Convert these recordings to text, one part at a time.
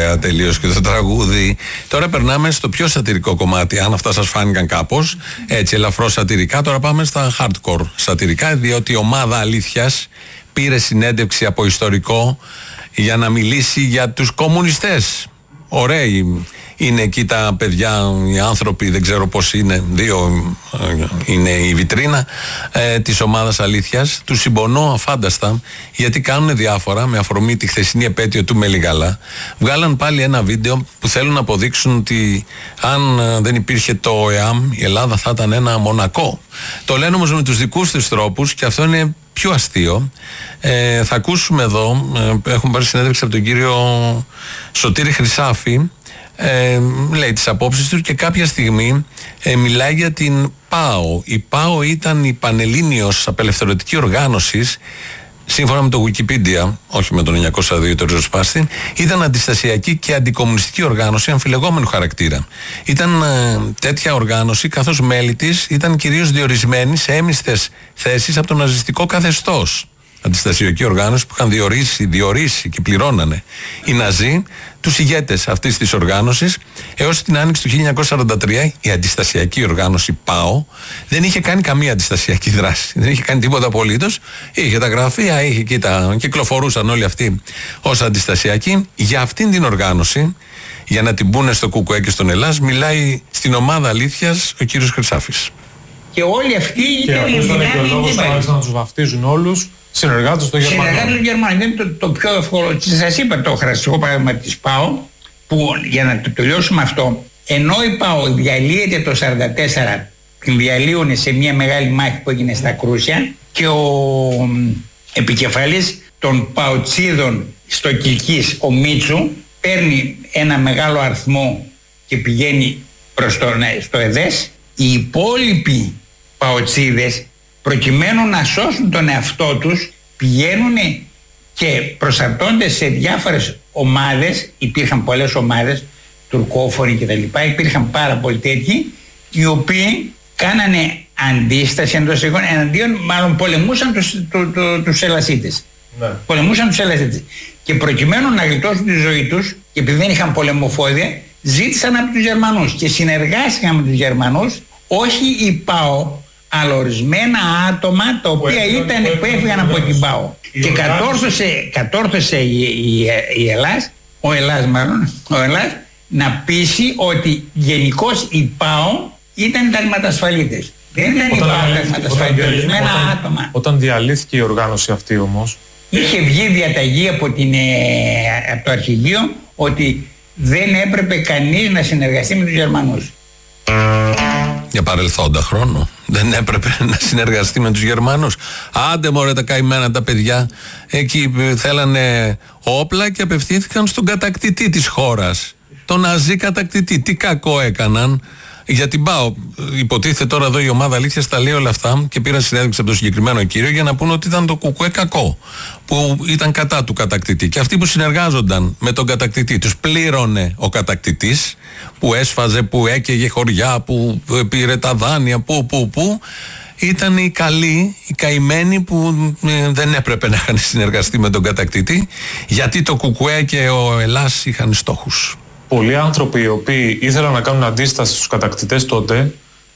βέβαια τελείως και το τραγούδι. Τώρα περνάμε στο πιο σατυρικό κομμάτι, αν αυτά σας φάνηκαν κάπως έτσι ελαφρώς σατυρικά. Τώρα πάμε στα hardcore σατυρικά, διότι η ομάδα Αλήθειας πήρε συνέντευξη από ιστορικό για να μιλήσει για τους κομμουνιστές. Ωραίοι είναι εκεί τα παιδιά, οι άνθρωποι, δεν ξέρω πώς είναι, δύο είναι η βιτρίνα της ομάδας Αλήθειας. Τους συμπονώ αφάνταστα, γιατί κάνουν διάφορα με αφορμή τη χθεσινή επέτειο του Μελιγαλά. Βγάλαν πάλι ένα βίντεο που θέλουν να αποδείξουν ότι αν δεν υπήρχε το ΕΑΜ, η Ελλάδα θα ήταν ένα Μονακό. Το λένε όμως με τους δικούς τους τρόπους και αυτό είναι πιο αστείο. Θα ακούσουμε εδώ, έχουμε πάρει συνέντευξη από τον κύριο Σωτήρη Χρυσάφη, λέει τις απόψεις του και κάποια στιγμή μιλάει για την ΠΑΟ. Η ΠΑΟ ήταν η Πανελλήνιος Απελευθερωτική Οργάνωση, σύμφωνα με το Wikipedia, όχι με τον 902 το ριζοσπάστη, ήταν αντιστασιακή και αντικομμουνιστική οργάνωση αμφιλεγόμενου χαρακτήρα. Ήταν τέτοια οργάνωση, καθώς μέλη της ήταν κυρίως διορισμένοι σε έμιστες θέσεις από το ναζιστικό καθεστώς. Αντιστασιακή οργάνωση που είχαν διορίσει και πληρώνανε οι Ναζί τους ηγέτες αυτής της οργάνωσης, έως την άνοιξη του 1943 η αντιστασιακή οργάνωση ΠΑΟ δεν είχε κάνει καμία αντιστασιακή δράση. Δεν είχε κάνει τίποτα απολύτως. Είχε τα γραφεία, κυκλοφορούσαν όλοι αυτοί ως αντιστασιακοί. Για αυτήν την οργάνωση, για να την πούνε στο ΚΚΕ και στον Ελλάς, μιλάει στην ομάδα Αλήθειας ο κύριος Χρυσάφης. Και όλοι αυτοί ήταν οι δυνάμεις να τους βαφτίζουν όλους συνεργάτες των Γερμανών. Συνεργάτες των Γερμανών. Είναι το πιο εύκολο. Σας είπα το χαρακτηριστικό παράδειγμα της ΠΑΟ, που για να το τελειώσουμε αυτό, ενώ η ΠΑΟ διαλύεται το 1944, την διαλύουν σε μια μεγάλη μάχη που έγινε στα Κρούσια, και ο επικεφαλής των ΠΑΟτσίδων στο Κιλκής, ο Μίτσου, παίρνει ένα μεγάλο αριθμό και πηγαίνει στο ΕΔΕΣ. Οι υπόλοιποι ΠΑΟτσίδες, προκειμένου να σώσουν τον εαυτό τους, πηγαίνουν και προσαρτώνται σε διάφορες ομάδες. Υπήρχαν πολλές ομάδες, τουρκόφωνοι κτλ. Υπήρχαν πάρα πολλοί τέτοιοι, οι οποίοι κάνανε αντίσταση εντός εγών, εναντίον, μάλλον πολεμούσαν τους Ελασίτες. Ναι. Πολεμούσαν τους Ελασίτες. Και προκειμένου να γλιτώσουν τη ζωή τους, και επειδή δεν είχαν πολεμοφόδια, ζήτησαν από τους Γερμανούς και συνεργάστηκαν με τους Γερμανούς, όχι η ΠΑΟ, αλλά ορισμένα άτομα τα οποία που έφυγαν από την ΠΑΟ. Και κατόρθωσε η Ελλάς, ο Ελλάς να πείσει ότι γενικώς η ΠΑΟ ήταν ταγματασφαλίτες. Δεν ήταν η ΠΑΟ ταγματασφαλίτες, ορισμένα άτομα. Όταν διαλύθηκε η οργάνωση αυτή όμως, είχε βγει διαταγή από το αρχηγείο ότι δεν έπρεπε κανείς να συνεργαστεί με τους Γερμανούς. Για παρελθόντα χρόνο δεν έπρεπε να συνεργαστεί με τους Γερμανούς. Άντε μωρέ τα καημένα τα παιδιά. Εκεί θέλανε όπλα και απευθύνθηκαν στον κατακτητή της χώρας, τον Ναζί κατακτητή. Τι κακό έκαναν. Για την ΠΑΟ, υποτίθεται τώρα εδώ η ομάδα Αλήθειας τα λέει όλα αυτά και πήραν συνέντευξη από τον συγκεκριμένο κύριο για να πούνε ότι ήταν το ΚΚΕ κακό, που ήταν κατά του κατακτητή. Και αυτοί που συνεργάζονταν με τον κατακτητή, τους πλήρωνε ο κατακτητής, που έσφαζε, που έκαιγε χωριά, που πήρε τα δάνεια, που ήταν οι καλοί, οι καημένοι που δεν έπρεπε να είχαν συνεργαστεί με τον κατακτητή, γιατί το ΚΚΕ και ο Ελλάς είχαν στόχους. Πολλοί άνθρωποι οι οποίοι ήθελαν να κάνουν αντίσταση στους κατακτητές τότε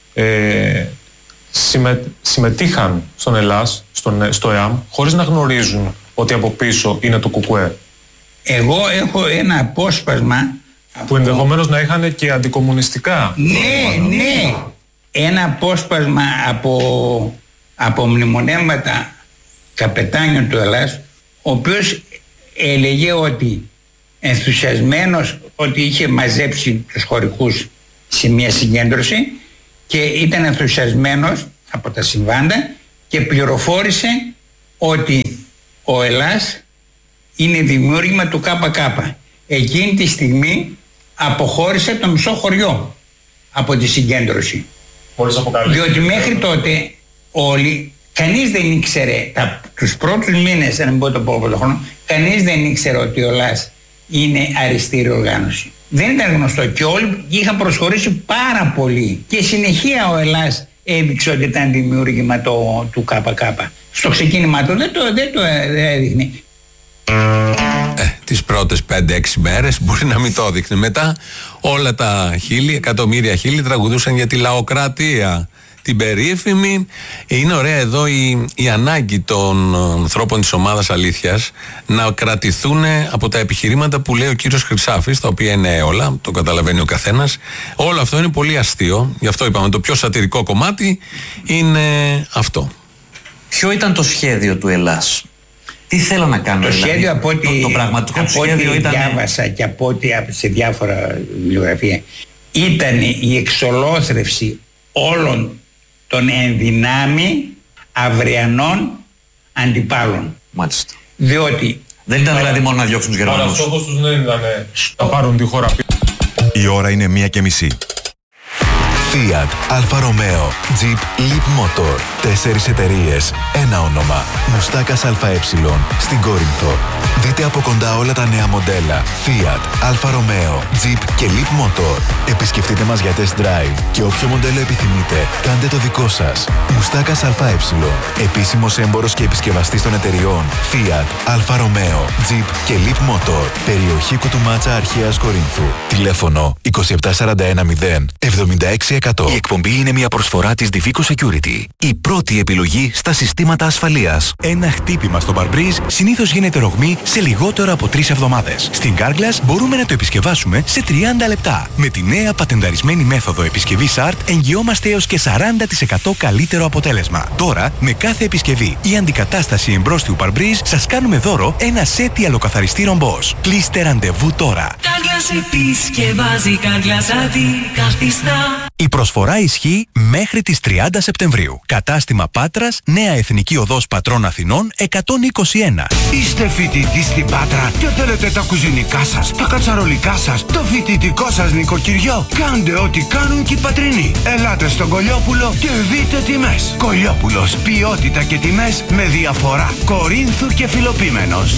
συμμετείχαν στον Ελλάς, στο ΕΑΜ, χωρίς να γνωρίζουν ότι από πίσω είναι το ΚΚΕ. Εγώ έχω ένα απόσπασμα που ενδεχομένως να είχαν και αντικομμουνιστικά. Ναι. Ένα απόσπασμα από μνημονεύματα καπετάνιων του Ελλάς, ο οποίος έλεγε ότι ενθουσιασμένος ότι είχε μαζέψει τους χωρικούς σε μια συγκέντρωση και ήταν ενθουσιασμένος από τα συμβάντα και πληροφόρησε ότι ο Ελλάς είναι δημιούργημα του ΚΚ. Εκείνη τη στιγμή αποχώρησε το μισό χωριό από τη συγκέντρωση. Διότι μέχρι τότε όλοι, κανείς δεν ήξερε, τους πρώτους μήνες, αν μην πω το πρώτο χρόνο, κανείς δεν ήξερε ότι ο Ελλάς είναι αριστερή οργάνωση. Δεν ήταν γνωστό και όλοι είχαν προσχωρήσει πάρα πολύ. Και συνεχεία ο Ελλάς έδειξε ότι ήταν δημιούργημα του ΚΚ. Στο ξεκίνημα του δεν το έδειχνε. τις πρώτες 5-6 μέρες, μπορεί να μην το έδειχνε. Μετά όλα τα χείλη, εκατομμύρια χείλη τραγουδούσαν για τη λαοκρατία, την περίφημη. Είναι ωραία εδώ η ανάγκη των ανθρώπων της ομάδας Αλήθειας να κρατηθούν από τα επιχειρήματα που λέει ο κύριος Χρυσάφης, τα οποία είναι όλα, το καταλαβαίνει ο καθένας. Όλο αυτό είναι πολύ αστείο, γι' αυτό είπαμε το πιο σατυρικό κομμάτι είναι αυτό. Ποιο ήταν το σχέδιο του Ελλάς? Τι θέλω να κάνω? Το σχέδιο από ό,τι το πραγματικό σχέδιο ήταν... διάβασα και από ό,τι σε διάφορα βιβλιογραφία ήταν η εξολόθρευση όλων των ενδυνάμει αυριανών αντιπάλων. Μάλιστα. Διότι δεν ήταν δηλαδή μόνο να διώξουν τους Γερμανούς. Αλλά στόχος τους δεν ήταν να πάρουν τη χώρα. Η ώρα είναι 1:30. Fiat, Alfa Romeo, Jeep, Leap Motor. 4 εταιρείες, ένα όνομα. Μουστάκας ΑΕ στην Κόρινθο. Δείτε από κοντά όλα τα νέα μοντέλα Fiat, Alfa Romeo, Jeep και Leap Motor. Επισκεφτείτε μας για test drive και όποιο μοντέλο επιθυμείτε, κάντε το δικό σας. Μουστάκας ΑΕ, επίσημος έμπορος και επισκευαστής των εταιριών Fiat, Alfa Romeo, Jeep και Leap Motor. Περιοχή Κουτουμάτσα Αρχαίας Κορίνθου. Τηλέφωνο 27410 76%. Η εκπομπή είναι μια προσφορά της Divico Security. Η πρώτη επιλογή στα συστήματα ασφαλείας. Ένα χτύπημα στο Barbreeze συνήθως γίνεται ρογμή σε λιγότερο από 3 εβδομάδες. Στην Carglass μπορούμε να το επισκευάσουμε σε 30 λεπτά. Με τη νέα πατενταρισμένη μέθοδο επισκευής ART εγγυόμαστε έως και 40% καλύτερο αποτέλεσμα. Τώρα, με κάθε επισκευή ή αντικατάσταση εμπρόστιου Barbreeze, σας κάνουμε δώρο ένα σετ ιαλοκαθαριστήρων Bosch. Κλείστε ραντεβού τώρα. Carglass επισκευάζει, Carglass αντικαθιστά. Η προσφορά ισχύει μέχρι τις 30 Σεπτεμβρίου. Κατάστημα Πάτρας, Νέα Εθνική Οδός Πατρών Αθηνών 121. Είστε φοιτητής στην Πάτρα και θέλετε τα κουζινικά σας, τα κατσαρολικά σας, το φοιτητικό σας νοικοκυριό? Κάντε ό,τι κάνουν και οι πατρινοί. Ελάτε στον Κολιόπουλο και δείτε τιμές. Κολιόπουλος, ποιότητα και τιμές με διαφορά. Κορίνθου και Φιλοπίμενος.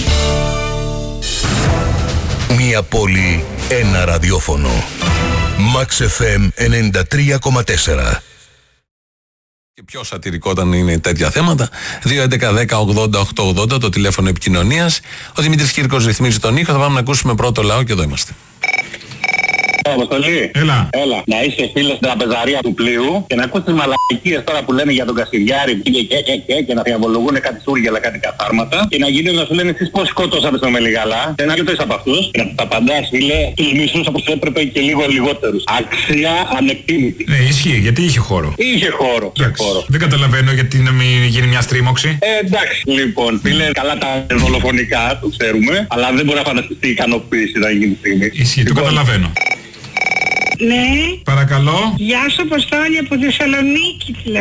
Μια πόλη, ένα ραδιόφωνο. Max FM 93,4. Και πιο σατυρικό όταν είναι τέτοια θέματα. 2.11.10.80.880 το τηλέφωνο επικοινωνίας. Ο Δημήτρης Κύρκος ρυθμίζει τον ήχο. Θα πάμε να ακούσουμε πρώτο λαό και εδώ είμαστε. Αποστολή. Έλα. Να είσαι φίλος στην τραπεζαρία του πλοίου και να ακούς τις μαλακίες τώρα που λένε για τον Κασιδιάρη και να διαβολογούν κάτι σούργελα, κάτι καθάρματα και να γίνουν να σου λένε εσείς πώς σκότωσατε στο Μελιγαλά. Και να λεπτός από αυτούς και να τα απαντάς, φίλε, τους μισούς όπως έπρεπε και λίγο λιγότερους. Αξία ανεκτήμητη. Ναι, ισχύει, γιατί είχε χώρο. Είχε χώρο. Δεν καταλαβαίνω γιατί να μην γίνει μια στρίμωξη. Εντάξει, λοιπόν, φίλε, καλά τα δολοφονικά, το ξέρουμε, αλλά δεν μπορεί να φανταστεί η ικανοποίηση να γίνει στιγμή. Ισχύει, το καταλαβαίνω. Ναι. Παρακαλώ. Γεια σου, Αποστόλη, από Θεσσαλονίκη.